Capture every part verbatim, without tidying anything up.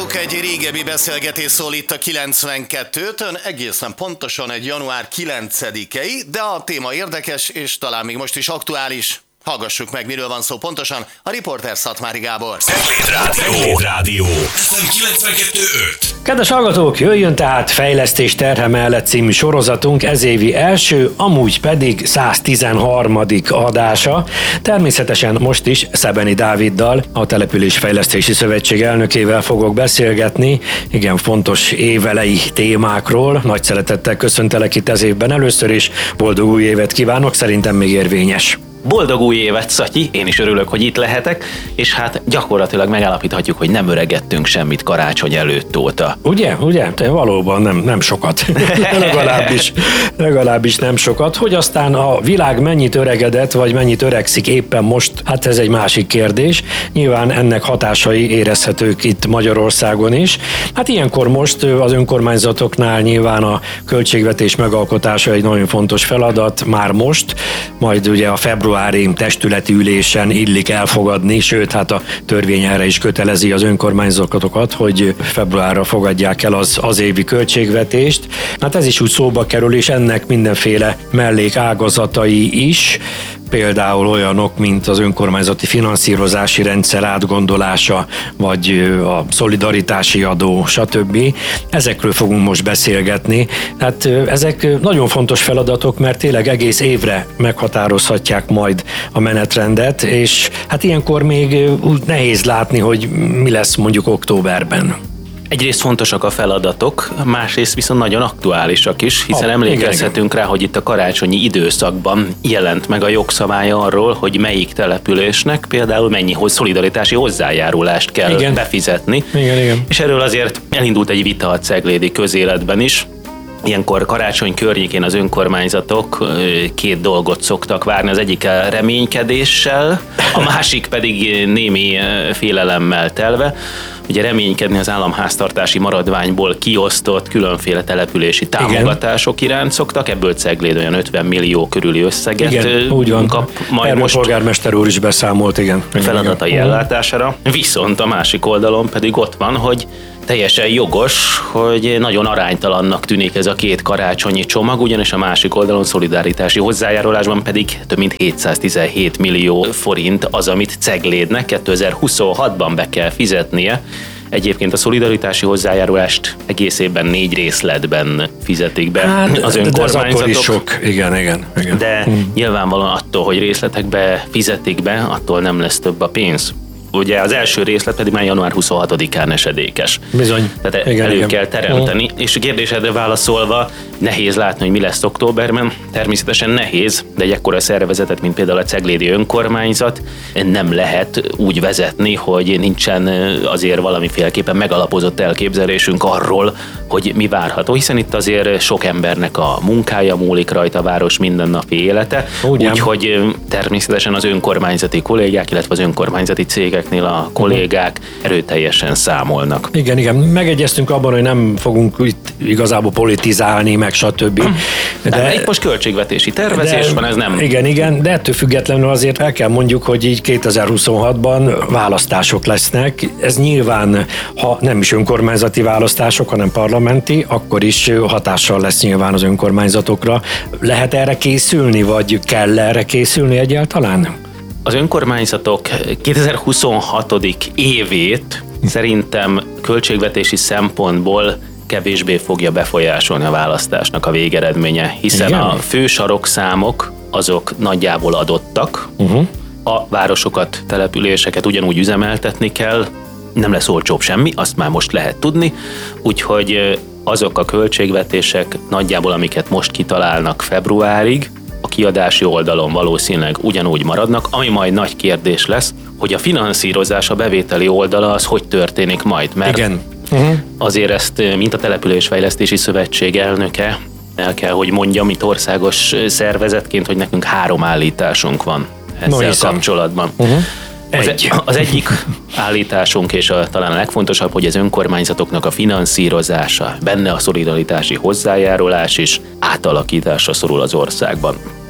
hallgatók, egy régebbi beszélgetés szól itt a kilencvenkettőtön, egészen pontosan egy január kilencedikei, de a téma érdekes és talán még most is aktuális. Hallgassuk meg, miről van szó pontosan. A riporter Szatmári Gábor. Cegléd Rádió. Rádió. ef em kilencvenkettő öt. Kedves hallgatók, jöjjön tehát Fejlesztés terhe mellett című sorozatunk, ez évi első, amúgy pedig száztizenharmadik adása. Természetesen most is Szebeni Dáviddal, a Településfejlesztési Szövetség elnökével fogok beszélgetni, igen fontos évelei témákról. Nagy szeretettel köszöntelek itt ez évben először is, boldog új évet kívánok, szerintem még érvényes. Boldog új évet, Szatyi! Én is örülök, hogy itt lehetek, és hát gyakorlatilag megállapíthatjuk, hogy nem öregettünk semmit karácsony előtt óta. Ugye? Ugye? Te valóban nem, nem sokat. legalábbis, legalábbis nem sokat. Hogy aztán a világ mennyit öregedett, vagy mennyit öregszik éppen most, hát ez egy másik kérdés. Nyilván ennek hatásai érezhetők itt Magyarországon is. Hát ilyenkor most az önkormányzatoknál nyilván a költségvetés megalkotása egy nagyon fontos feladat, már most, majd ugye a február februári testületi ülésen illik elfogadni, sőt, hát a törvény erre is kötelezi az önkormányzatokat, hogy februárra fogadják el az, az évi költségvetést. Hát ez is úgy szóba kerül, és ennek mindenféle mellékágazatai is, például olyanok, mint az önkormányzati finanszírozási rendszer átgondolása, vagy a szolidaritási adó, stb. Ezekről fogunk most beszélgetni. Hát ezek nagyon fontos feladatok, mert tényleg egész évre meghatározhatják majd a menetrendet, és hát ilyenkor még úgy nehéz látni, hogy mi lesz mondjuk októberben. Egyrészt fontosak a feladatok, másrészt viszont nagyon aktuálisak is, hiszen ah, emlékezhetünk igen, rá, hogy itt a karácsonyi időszakban jelent meg a jogszabály arról, hogy melyik településnek például mennyi szolidaritási hozzájárulást kell igen. befizetni. Igen, igen. És erről azért elindult egy vita a ceglédi közéletben is. Ilyenkor karácsony környékén az önkormányzatok két dolgot szoktak várni, az egyik a reménykedéssel, a másik pedig némi félelemmel telve. Ugye reménykedni az államháztartási maradványból kiosztott különféle települési támogatások igen. iránt szoktak, ebből Cegléd olyan ötven millió körüli összeget igen, úgy van. kap majd Erről most polgármester úr is beszámolt, igen. feladatai igen. ellátására. Viszont a másik oldalon pedig ott van, hogy teljesen jogos, hogy nagyon aránytalannak tűnik ez a két karácsonyi csomag, ugyanis a másik oldalon szolidaritási hozzájárulásban pedig több mint hétszáztizenhét millió forint az, amit Ceglédnek kétezer-huszonhatban be kell fizetnie. Egyébként a szolidaritási hozzájárulást egész évben négy részletben fizetik be hát, az önkormányzatok. De ez akkor is sok, igen, igen. igen. De hmm. nyilvánvalóan attól, hogy részletekbe fizetik be, attól nem lesz több a pénz. Ugye az első részlet pedig már január huszonhatodikán esedékes. Bizony. Tehát igen, elő igen. kell teremteni, uh. és a kérdésedre válaszolva nehéz látni, hogy mi lesz októberben. Természetesen nehéz, de egy ekkora szervezetet, mint például a ceglédi önkormányzat nem lehet úgy vezetni, hogy nincsen azért valamiféleképpen megalapozott elképzelésünk arról, hogy mi várható, hiszen itt azért sok embernek a munkája múlik rajta, a város mindennapi élete. Úgyhogy természetesen az önkormányzati kollégák, illetve az önkormányzati cégeknél a kollégák erőteljesen számolnak. Igen, igen. Megegyeztünk abban, hogy nem fogunk itt igazából politizálni, meg stb. De nem, itt most költségvetési tervezés de, van, ez nem... Igen, igen, de ettől függetlenül azért el kell mondjuk, hogy így kétezer-huszonhatban választások lesznek. Ez nyilván, ha nem is önkormányzati választások, hanem parlamenti, akkor is hatással lesz nyilván az önkormányzatokra. Lehet erre készülni, vagy kell erre készülni egyáltalán? Az önkormányzatok kétezer-huszonhatodik évét szerintem költségvetési szempontból kevésbé fogja befolyásolni a választásnak a végeredménye, hiszen igen. a fő sarokszámok azok nagyjából adottak, uh-huh. a városokat, településeket ugyanúgy üzemeltetni kell, nem lesz olcsóbb semmi, azt már most lehet tudni, úgyhogy azok a költségvetések nagyjából, amiket most kitalálnak februárig, a kiadási oldalon valószínűleg ugyanúgy maradnak, ami majd nagy kérdés lesz, hogy a finanszírozás, a bevételi oldala az hogy történik majd, mert igen. Uh-huh. azért ezt, mint a Településfejlesztési Szövetség elnöke, el kell, hogy mondjam, itt országos szervezetként, hogy nekünk három állításunk van ezzel no, kapcsolatban. Uh-huh. Egy. Az, az egyik állításunk, és a, talán a legfontosabb, hogy az önkormányzatoknak a finanszírozása, benne a szolidaritási hozzájárulás is átalakításra szorul az országban.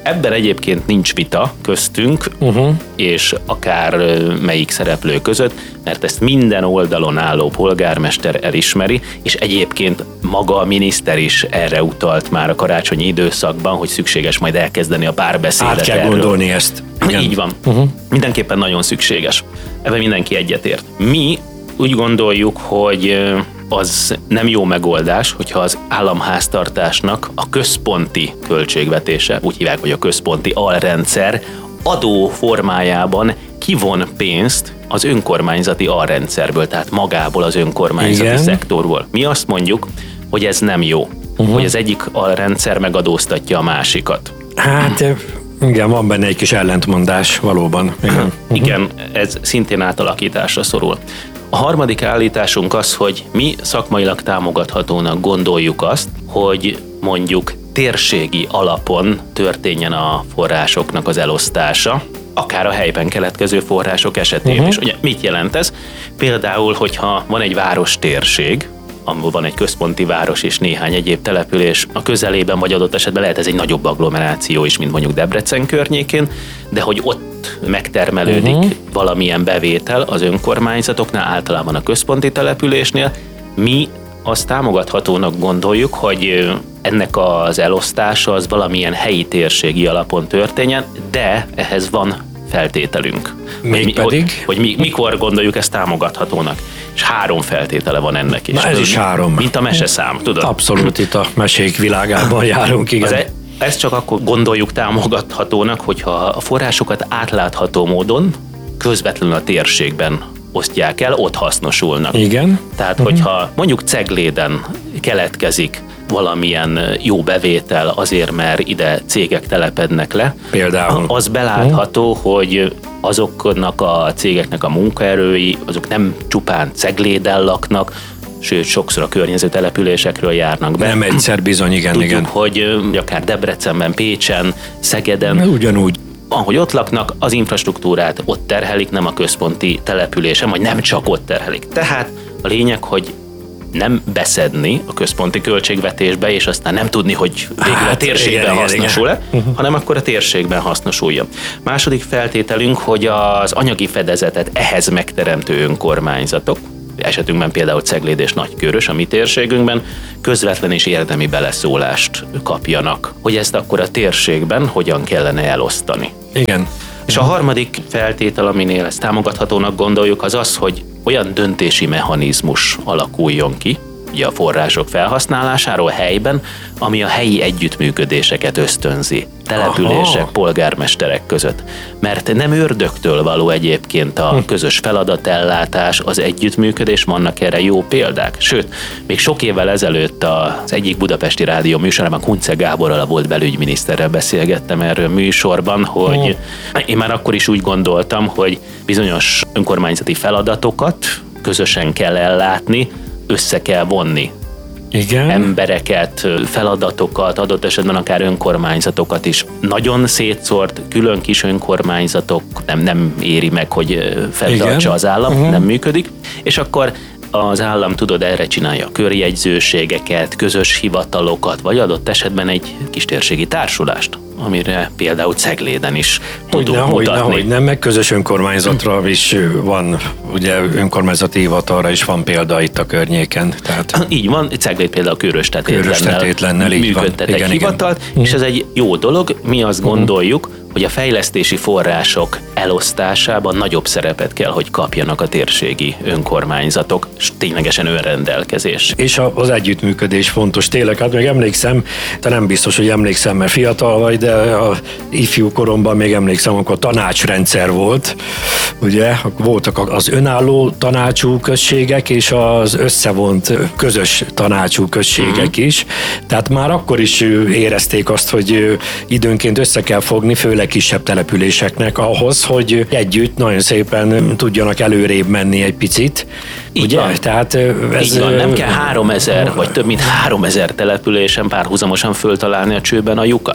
Ebben egyébként nincs vita köztünk, uh-huh. és akár melyik szereplő között, mert ezt minden oldalon álló polgármester elismeri, és egyébként maga a miniszter is erre utalt már a karácsonyi időszakban, hogy szükséges majd elkezdeni a párbeszédet. Át kell erről. gondolni ezt. Igen. Így van. Uh-huh. Mindenképpen nagyon szükséges. Ebben mindenki egyetért. Mi úgy gondoljuk, hogy az nem jó megoldás, hogyha az államháztartásnak a központi költségvetése, úgy hívják, hogy a központi alrendszer adó formájában kivon pénzt az önkormányzati alrendszerből, tehát magából az önkormányzati Igen. szektorból. Mi azt mondjuk, hogy ez nem jó, uh-huh. hogy az egyik alrendszer megadóztatja a másikat. Hát igen, van benne egy kis ellentmondás valóban. Igen, uh-huh. Igen, ez szintén átalakításra szorul. A harmadik állításunk az, hogy mi szakmailag támogathatónak gondoljuk azt, hogy mondjuk térségi alapon történjen a forrásoknak az elosztása, akár a helyben keletkező források esetén uh-huh. is. Ugye mit jelent ez? Például, hogyha van egy város térség, ahol van egy központi város és néhány egyéb település a közelében, vagy adott esetben lehet ez egy nagyobb agglomeráció is, mint mondjuk Debrecen környékén, de hogy ott megtermelődik uh-huh. valamilyen bevétel az önkormányzatoknál, általában a központi településnél, mi azt támogathatónak gondoljuk, hogy ennek az elosztása az valamilyen helyi térségi alapon történjen, de ehhez van feltételünk. Mégpedig? Hogy, hogy mi, mikor gondoljuk ezt támogathatónak. És három feltétele van ennek is. Na ez is három. Mint a meseszám, tudod? Abszolút, itt a mesék világában járunk, igen. E, ezt csak akkor gondoljuk támogathatónak, hogyha a forrásokat átlátható módon közvetlenül a térségben osztják el, ott hasznosulnak. Igen. Tehát, uh-huh. hogyha mondjuk Cegléden keletkezik valamilyen jó bevétel azért, mert ide cégek telepednek le, például az belátható, uh-huh. hogy azoknak a cégeknek a munkaerői, azok nem csupán Cegléden laknak, sőt, sokszor a környező településekről járnak be. Nem egyszer bizony, igen, Tudjuk, igen. hogy akár Debrecenben, Pécsen, Szegeden, ugyanúgy. ahogy ott laknak, az infrastruktúrát ott terhelik, nem a központi településen, vagy nem csak ott terhelik. Tehát a lényeg, hogy nem beszedni a központi költségvetésbe, és aztán nem tudni, hogy végül hát, a térségben igen, hasznosul-e, igen. Uh-huh. hanem akkor a térségben hasznosulja. Második feltételünk, hogy az anyagi fedezetet ehhez megteremtő önkormányzatok, esetünkben például Cegléd és Nagykőrös, a mi térségünkben, közvetlen és érdemi beleszólást kapjanak, hogy ezt akkor a térségben hogyan kellene elosztani. Igen. És a harmadik feltétel, aminél ezt támogathatónak gondoljuk, az az, hogy olyan döntési mechanizmus alakuljon ki, ugye a források felhasználásáról helyben, ami a helyi együttműködéseket ösztönzi. Települések, Aha. polgármesterek között. Mert nem ördögtől való egyébként a közös feladatellátás, az együttműködés, vannak erre jó példák. Sőt, még sok évvel ezelőtt az egyik budapesti rádió műsorában Kunce Gáborral, a volt belügyminiszterrel beszélgettem erről műsorban, hogy oh. én már akkor is úgy gondoltam, hogy bizonyos önkormányzati feladatokat közösen kell ellátni, össze kell vonni. Igen. Embereket, feladatokat, adott esetben akár önkormányzatokat is. Nagyon szétszórt, külön kis önkormányzatok nem, nem éri meg, hogy fenntartsa az állam, uh-huh. nem működik. És akkor az állam, tudod, erre csinálja a körjegyzőségeket, közös hivatalokat, vagy adott esetben egy kistérségi társulást, amire például Cegléden is tudunk hogyne, mutatni. Hogyne, hogyne, meg közös önkormányzatra is van, ugye önkormányzati hivatalra is van példa itt a környéken. Tehát így van, Cegléd például Körös-Tetétlennel működtet egy hivatalt, igen. és ez egy jó dolog. Mi azt uh-huh. gondoljuk, hogy a fejlesztési források elosztásában nagyobb szerepet kell, hogy kapjanak a térségi önkormányzatok, és ténylegesen önrendelkezés. És az együttműködés fontos tényleg, hát még emlékszem, de nem biztos, hogy emlékszem, mert fiatal vagy, de a ifjú koromban még emlékszem, akkor tanácsrendszer volt, ugye, voltak az önálló tanácsú községek, és az összevont közös tanácsú községek mm. is, tehát már akkor is érezték azt, hogy időnként össze kell fogni, főleg kisebb településeknek ahhoz, hogy együtt nagyon szépen tudjanak előrébb menni egy picit. Így ugye? Van. Tehát ez Így van. Nem kell háromezer, vagy több mint háromezer településen párhuzamosan föltalálni a csőben a lyukat.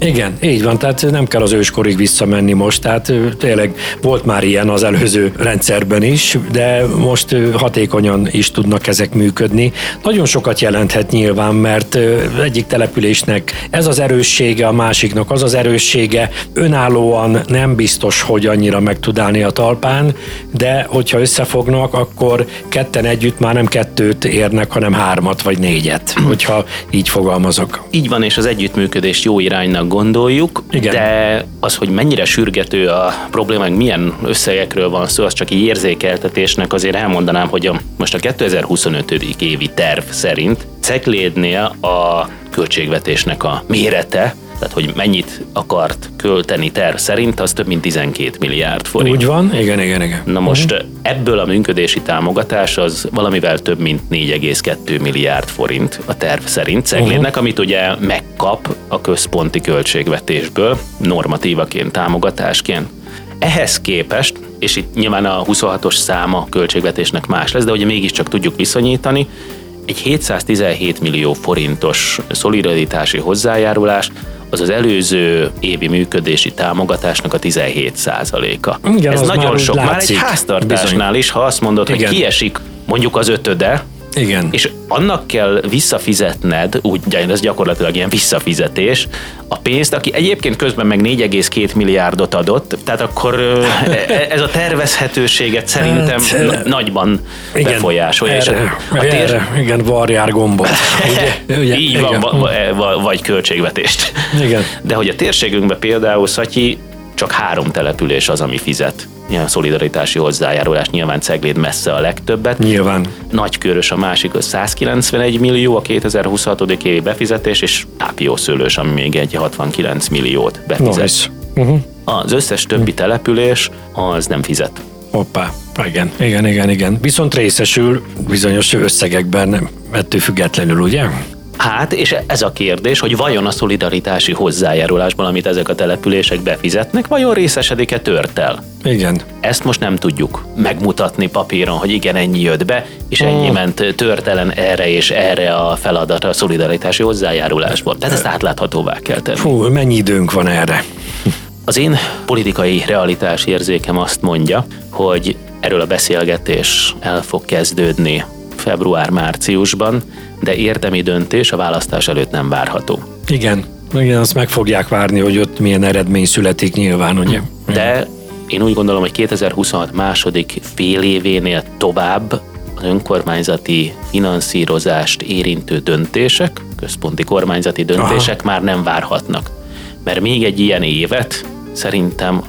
Igen, így van, tehát nem kell az őskorig visszamenni most, tehát tényleg volt már ilyen az előző rendszerben is, de most hatékonyan is tudnak ezek működni. Nagyon sokat jelenthet nyilván, mert egyik településnek ez az erőssége, a másiknak az az erőssége, önállóan nem biztos, hogy annyira meg tud állni a talpán, de hogyha összefognak, akkor ketten együtt már nem kettőt érnek, hanem hármat vagy négyet, hogyha így fogalmazok. Így van, és az együttműködést jó iránynak gondoljuk, igen. De az, hogy mennyire sürgető a probléma, milyen összegekről van szó, az csak így érzékeltetésnek azért elmondanám, hogy a, most a kétezer-huszonöt. évi terv szerint Ceglédnél a költségvetésnek a mérete, tehát hogy mennyit akart költeni terv szerint, az több mint tizenkét milliárd forint. Úgy van, igen, igen, igen. Na most uh-huh. ebből a működési támogatás az valamivel több mint négy egész kettő milliárd forint a terv szerint Ceglédnek, uh-huh. amit ugye megkap a központi költségvetésből normatívaként, támogatásként. Ehhez képest, és itt nyilván a huszonhatos száma költségvetésnek más lesz, de ugye mégiscsak tudjuk viszonyítani, egy hétszáztizenhét millió forintos szolidaritási hozzájárulás az az előző évi működési támogatásnak a tizenhét százaléka. Igen, ez nagyon már sok. látszik. Már egy háztartásnál Bizony. is, ha azt mondod, igen. hogy kiesik mondjuk az ötöde, igen. és annak kell visszafizetned, úgy, ez gyakorlatilag ilyen visszafizetés, a pénzt, aki egyébként közben meg négy egész két milliárdot adott, tehát akkor ez a tervezhetőséget szerintem hát, nagyban igen, befolyásolja. Erre, a tér... erre, igen, varjár gombot. Ugye, ugye, így igen. van, vagy költségvetést. Igen. De hogy a térségünkben például, Szatyi, csak három település az, ami fizet ilyen szolidaritási hozzájárulás, nyilván Cegléd messze a legtöbbet. Nyilván. Nagykörös a másik, az százkilencvenegy millió a kétezer-huszonhat. évi befizetés, és Tápiószőlős, ami még egy hatvankilenc milliót befizet. Nice. Uh-huh. Az összes többi település az nem fizet. Hoppá, igen, igen, igen, igen. Viszont részesül bizonyos összegekben, nem, ettől függetlenül, ugye? Hát, és ez a kérdés, hogy vajon a szolidaritási hozzájárulásból, amit ezek a települések befizetnek, vajon részesedik-e tört el? Igen. Ezt most nem tudjuk megmutatni papíron, hogy igen, ennyi jött be, és ennyi oh. ment törtelen erre és erre a feladatra a szolidaritási hozzájárulásból. Tehát ezt átláthatóvá kell tenni. Fú, mennyi időnk van erre? Az én politikai realitás érzékem azt mondja, hogy erről a beszélgetés el fog kezdődni február-márciusban, de érdemi döntés a választás előtt nem várható. Igen, igen, azt meg fogják várni, hogy ott milyen eredmény születik nyilván, ugye? De én úgy gondolom, hogy kétezer-huszonhat második fél événél tovább az önkormányzati finanszírozást érintő döntések, központi kormányzati döntések Aha. már nem várhatnak. Mert még egy ilyen évet szerintem